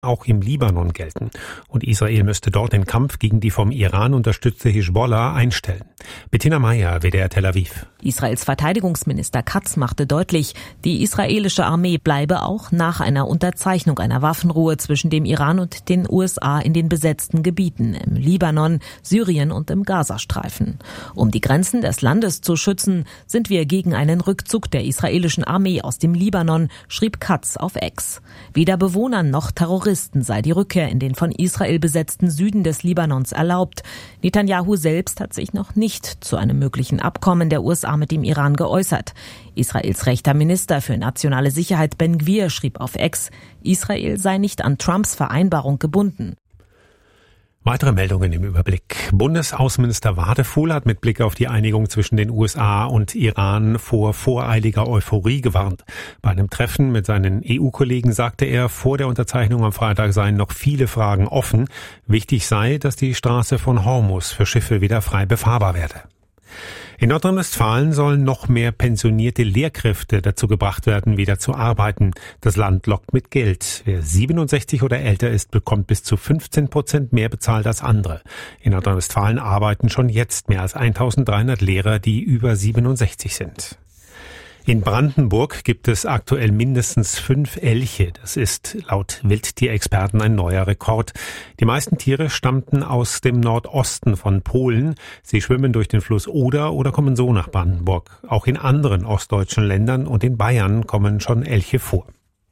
auch im Libanon gelten. Und Israel müsste dort den Kampf gegen die vom Iran unterstützte Hisbollah einstellen. Bettina Meyer, WDR Tel Aviv. Israels Verteidigungsminister Katz machte deutlich, die israelische Armee bleibe auch nach einer Unterzeichnung einer Waffenruhe zwischen dem Iran und den USA in den besetzten Gebieten im Libanon, Syrien und im Gazastreifen. Um die Grenzen des Landes zu schützen, sind wir gegen einen Rückzug der israelischen Armee aus dem Libanon, schrieb Katz auf X. Weder Bewohnern noch Terroristen sei die Rückkehr in den von Israel besetzten Süden des Libanons erlaubt. Netanyahu selbst hat sich noch nicht zu einem möglichen Abkommen der USA mit dem Iran geäußert. Israels rechter Minister für nationale Sicherheit Ben Gvir schrieb auf X, Israel sei nicht an Trumps Vereinbarung gebunden. Weitere Meldungen im Überblick. Bundesaußenminister Wadefuhl hat mit Blick auf die Einigung zwischen den USA und Iran vor voreiliger Euphorie gewarnt. Bei einem Treffen mit seinen EU-Kollegen sagte er, vor der Unterzeichnung am Freitag seien noch viele Fragen offen. Wichtig sei, dass die Straße von Hormuz für Schiffe wieder frei befahrbar werde. In Nordrhein-Westfalen sollen noch mehr pensionierte Lehrkräfte dazu gebracht werden, wieder zu arbeiten. Das Land lockt mit Geld. Wer 67 oder älter ist, bekommt bis zu 15% mehr bezahlt als andere. In Nordrhein-Westfalen arbeiten schon jetzt mehr als 1300 Lehrer, die über 67 sind. In Brandenburg gibt es aktuell mindestens 5 Elche. Das ist laut Wildtierexperten ein neuer Rekord. Die meisten Tiere stammten aus dem Nordosten von Polen. Sie schwimmen durch den Fluss Oder oder kommen so nach Brandenburg. Auch in anderen ostdeutschen Ländern und in Bayern kommen schon Elche vor.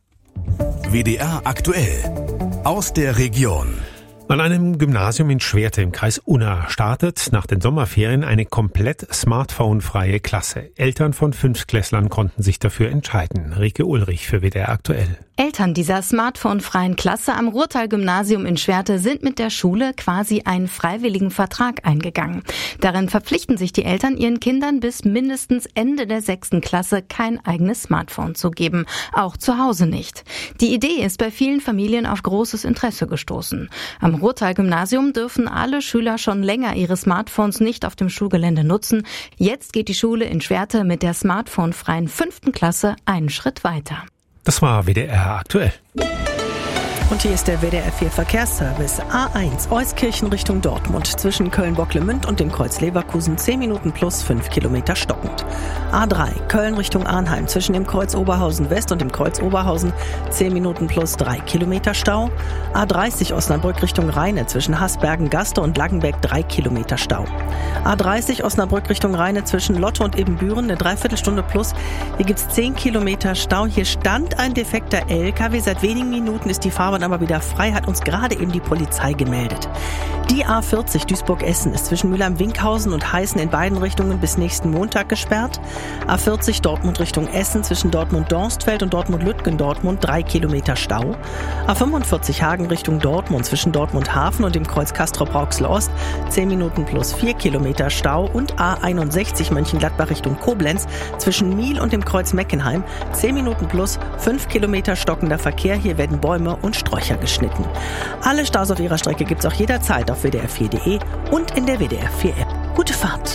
WDR aktuell aus der Region. An einem Gymnasium in Schwerte im Kreis Unna startet nach den Sommerferien eine komplett smartphone-freie Klasse. Eltern von 5-Klässlern konnten sich dafür entscheiden. Rike Ulrich für WDR aktuell. Eltern dieser smartphone-freien Klasse am Ruhrtal-Gymnasium in Schwerte sind mit der Schule quasi einen freiwilligen Vertrag eingegangen. Darin verpflichten sich die Eltern, ihren Kindern bis mindestens Ende der 6. Klasse kein eigenes Smartphone zu geben. Auch zu Hause nicht. Die Idee ist bei vielen Familien auf großes Interesse gestoßen. Am Ruhrtal-Gymnasium dürfen alle Schüler schon länger ihre Smartphones nicht auf dem Schulgelände nutzen. Jetzt geht die Schule in Schwerte mit der smartphone-freien 5. Klasse einen Schritt weiter. Das war WDR aktuell. Und hier ist der WDR 4 Verkehrsservice. A1 Euskirchen Richtung Dortmund. Zwischen Köln-Bocklemünd und dem Kreuz Leverkusen 10 Minuten plus 5 Kilometer stockend. A3 Köln Richtung Arnheim. Zwischen dem Kreuz Oberhausen West und dem Kreuz Oberhausen 10 Minuten plus 3 Kilometer Stau. A30 Osnabrück Richtung Rheine. Zwischen Hasbergen-Gaste und Langenbeck 3 Kilometer Stau. A30 Osnabrück Richtung Rheine. Zwischen Lotte und Ebenbüren eine Dreiviertelstunde plus. Hier gibt's 10 Kilometer Stau. Hier stand ein defekter LKW. Seit wenigen Minuten ist die Fahrbahn aber wieder frei, hat uns gerade eben die Polizei gemeldet. Die A40 Duisburg-Essen ist zwischen Mülheim-Winkhausen und Heißen in beiden Richtungen bis nächsten Montag gesperrt. A40 Dortmund Richtung Essen zwischen Dortmund-Dorstfeld und Dortmund-Lütgendortmund 3 Kilometer Stau. A45 Hagen Richtung Dortmund zwischen Dortmund-Hafen und dem Kreuz Castrop-Rauxel-Ost 10 Minuten plus 4 Kilometer Stau und A61 Mönchengladbach Richtung Koblenz zwischen Miel und dem Kreuz Meckenheim 10 Minuten plus 5 Kilometer stockender Verkehr. Hier werden Bäume und Sträucher geschnitten. Alle Staus auf ihrer Strecke gibt's auch jederzeit auf wdr4.de und in der WDR 4 App. Gute Fahrt!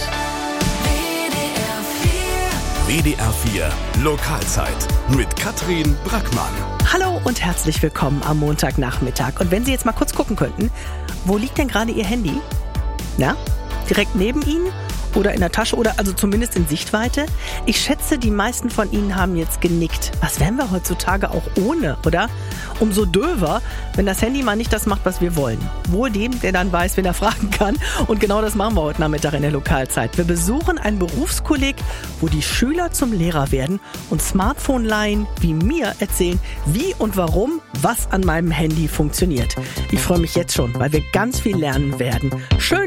WDR 4 Lokalzeit mit Katrin Brackmann. Hallo und herzlich willkommen am Montagnachmittag. Und wenn Sie jetzt mal kurz gucken könnten, wo liegt denn gerade Ihr Handy? Na, direkt neben Ihnen? Oder in der Tasche oder also zumindest in Sichtweite. Ich schätze, die meisten von Ihnen haben jetzt genickt. Was wären wir heutzutage auch ohne, oder? Umso döver, wenn das Handy mal nicht das macht, was wir wollen. Wohl dem, der dann weiß, wen er fragen kann. Und genau das machen wir heute Nachmittag in der Lokalzeit. Wir besuchen ein Berufskolleg, wo die Schüler zum Lehrer werden und Smartphone-Laien wie mir erzählen, wie und warum was an meinem Handy funktioniert. Ich freue mich jetzt schon, weil wir ganz viel lernen werden. Schön,